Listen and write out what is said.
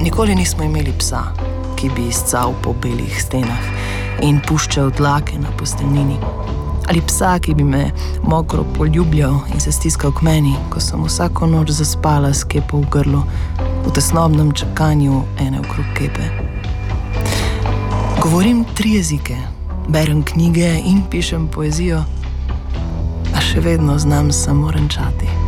Nikoli nismo imeli psa, ki bi izcal po belih stenah in puščal dlake na posteljnini. Ali psa, ki bi me mokro poljubljal in se stiskal k meni, ko sem vsako noč zaspala s kepo v grlu, v tesnobnem čakanju ene okrog kepe. Govorim 3 jezike, berem knjige in pišem poezijo, a še vedno znam samo renčati.